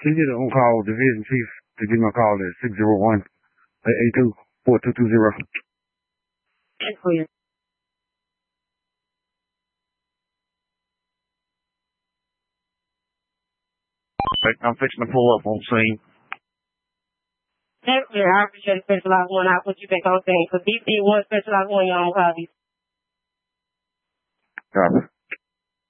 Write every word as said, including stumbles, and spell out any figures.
Can you get an on-call division chief to give me a call at six zero one, eight eight two, four two two zero? Clear. I'm fixing to pull up on scene. That's clear. I appreciate specialized one. I'll put you back on scene. So D C one specialized one, you're on call. Copy.